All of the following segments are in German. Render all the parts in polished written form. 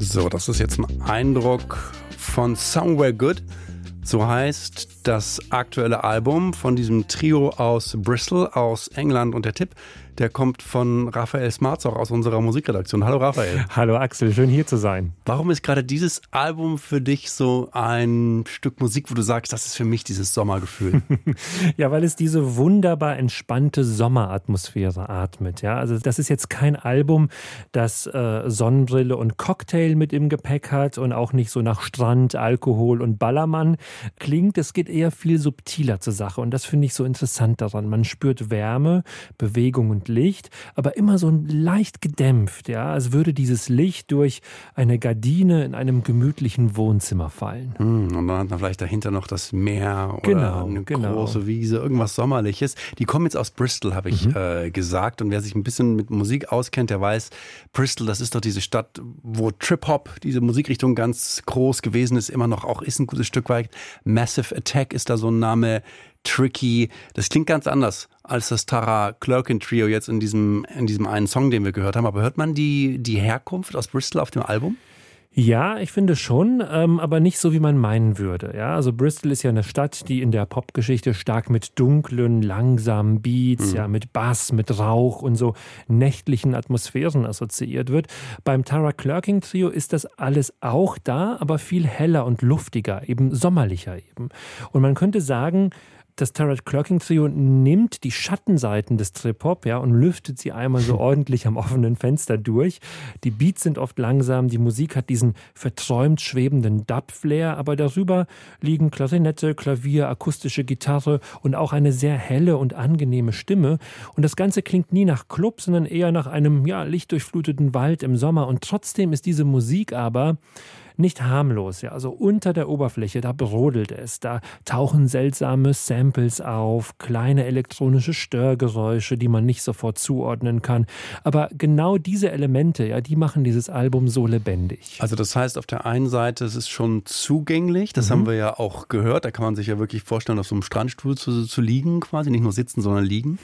So, das ist jetzt ein Eindruck von Somewhere Good. So heißt das aktuelle Album von diesem Trio aus Bristol, aus England. Und der Tipp, der kommt von Raphael Smarzoch aus unserer Musikredaktion. Hallo Raphael. Hallo Axel, schön hier zu sein. Warum ist gerade dieses Album für dich so ein Stück Musik, wo du sagst, das ist für mich dieses Sommergefühl? Ja, weil es diese wunderbar entspannte Sommeratmosphäre atmet. Ja, also das ist jetzt kein Album, das Sonnenbrille und Cocktail mit im Gepäck hat und auch nicht so nach Strand, Alkohol und Ballermann klingt. Es geht eher viel subtiler zur Sache und das finde ich so interessant daran. Man spürt Wärme, Bewegung und Licht, aber immer so leicht gedämpft, ja, als würde dieses Licht durch eine Gardine in einem gemütlichen Wohnzimmer fallen. Und dann hat man vielleicht dahinter noch das Meer oder eine große Wiese, irgendwas Sommerliches. Die kommen jetzt aus Bristol, habe ich gesagt. Und wer sich ein bisschen mit Musik auskennt, der weiß, Bristol, das ist doch diese Stadt, wo Trip-Hop, diese Musikrichtung ganz groß gewesen ist, immer noch auch ist ein gutes Stück weit. Massive Attack ist da so ein Name. Tricky. Das klingt ganz anders als das Tara Clerkin Trio jetzt in diesem einen Song, den wir gehört haben. Aber hört man die Herkunft aus Bristol auf dem Album? Ja, ich finde schon, aber nicht so, wie man meinen würde. Ja, also Bristol ist ja eine Stadt, die in der Popgeschichte stark mit dunklen, langsamen Beats, ja, mit Bass, mit Rauch und so nächtlichen Atmosphären assoziiert wird. Beim Tara Clerkin Trio ist das alles auch da, aber viel heller und luftiger, eben sommerlicher eben. Und man könnte sagen, das Tara Clerkin Trio nimmt die Schattenseiten des Trip-Hop, ja, und lüftet sie einmal so ordentlich am offenen Fenster durch. Die Beats sind oft langsam, die Musik hat diesen verträumt schwebenden Dub-Flair, aber darüber liegen Klarinette, Klavier, akustische Gitarre und auch eine sehr helle und angenehme Stimme. Und das Ganze klingt nie nach Club, sondern eher nach einem, ja, lichtdurchfluteten Wald im Sommer. Und trotzdem ist diese Musik aber nicht harmlos, ja, also unter der Oberfläche, da brodelt es, da tauchen seltsame Samples auf, kleine elektronische Störgeräusche, die man nicht sofort zuordnen kann. Aber genau diese Elemente, ja, die machen dieses Album so lebendig. Also das heißt, auf der einen Seite, es ist schon zugänglich, das haben wir ja auch gehört, da kann man sich ja wirklich vorstellen, auf so einem Strandstuhl zu liegen quasi, nicht nur sitzen, sondern liegen.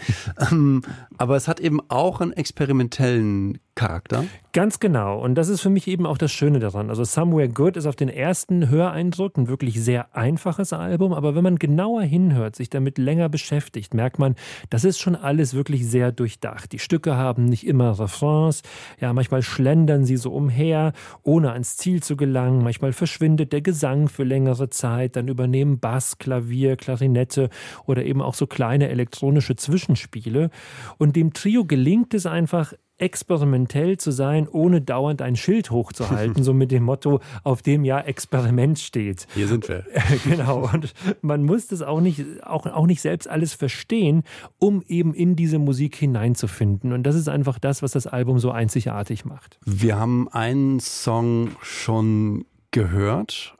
Aber es hat eben auch einen experimentellen Charakter. Ganz genau. Und das ist für mich eben auch das Schöne daran. Also Somewhere Good ist auf den ersten Höreindruck ein wirklich sehr einfaches Album, aber wenn man genauer hinhört, sich damit länger beschäftigt, merkt man, das ist schon alles wirklich sehr durchdacht. Die Stücke haben nicht immer Refrains, ja, manchmal schlendern sie so umher, ohne ans Ziel zu gelangen, manchmal verschwindet der Gesang für längere Zeit, dann übernehmen Bass, Klavier, Klarinette oder eben auch so kleine elektronische Zwischenspiele. Und dem Trio gelingt es einfach, experimentell zu sein, ohne dauernd ein Schild hochzuhalten, so mit dem Motto, auf dem ja Experiment steht. Hier sind wir. Genau, und man muss das auch nicht selbst alles verstehen, um eben in diese Musik hineinzufinden. Und das ist einfach das, was das Album so einzigartig macht. Wir haben einen Song schon gehört.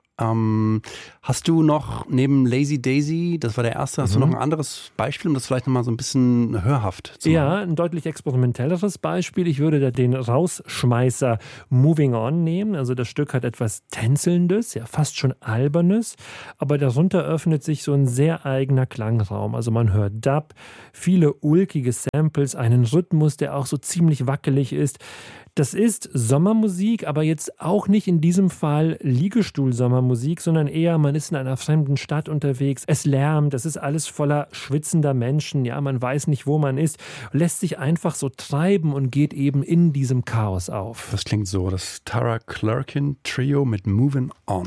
Hast du noch neben Lazy Daisy, das war der erste, hast du noch ein anderes Beispiel, um das vielleicht nochmal so ein bisschen hörhaft zu machen? Ja, ein deutlich experimentelleres Beispiel. Ich würde da den Rausschmeißer Moving On nehmen. Also das Stück hat etwas Tänzelndes, ja fast schon Albernes, aber darunter öffnet sich so ein sehr eigener Klangraum. Also man hört Dub, viele ulkige Samples, einen Rhythmus, der auch so ziemlich wackelig ist. Das ist Sommermusik, aber jetzt auch nicht in diesem Fall Liegestuhl-Sommermusik, sondern eher, man ist in einer fremden Stadt unterwegs, es lärmt, es ist alles voller schwitzender Menschen, ja, man weiß nicht, wo man ist, lässt sich einfach so treiben und geht eben in diesem Chaos auf. Das klingt so, das Tara Clerkin Trio mit Moving On.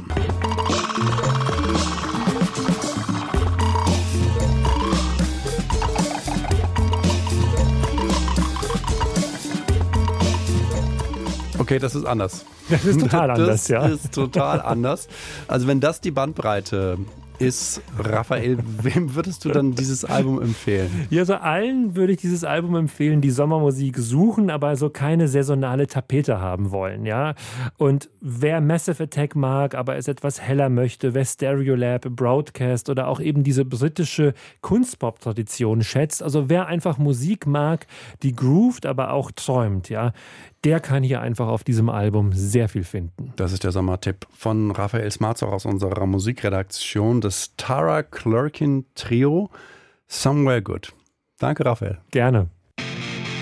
Okay, das ist anders. Das ist total anders, ja. Das ist total anders. Also wenn das die Bandbreite ist, Raphael, wem würdest du dann dieses Album empfehlen? Ja, so allen würde ich dieses Album empfehlen, die Sommermusik suchen, aber so keine saisonale Tapete haben wollen, ja. Und wer Massive Attack mag, aber es etwas heller möchte, wer Stereolab, Broadcast oder auch eben diese britische Kunstpop-Tradition schätzt, also wer einfach Musik mag, die groovt, aber auch träumt, ja, der kann hier einfach auf diesem Album sehr viel finden. Das ist der Sommertipp von Raphael Smarzoch aus unserer Musikredaktion, das Tara Clerkin Trio, Somewhere Good. Danke, Raphael. Gerne.